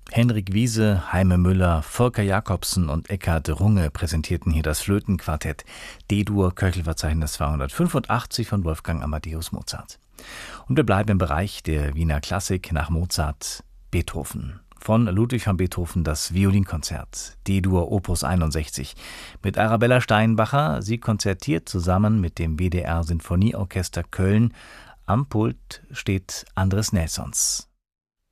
Henrik Wiese, Heime Müller, Volker Jacobsen und Eckhard Runge präsentierten hier das Flötenquartett D-Dur, Köchelverzeichnis 285 von Wolfgang Amadeus Mozart. Und wir bleiben im Bereich der Wiener Klassik nach Mozart, Beethoven. Von Ludwig van Beethoven das Violinkonzert, D-Dur Opus 61, mit Arabella Steinbacher. Sie konzertiert zusammen mit dem WDR Sinfonieorchester Köln. Am Pult steht Andres Nelsons.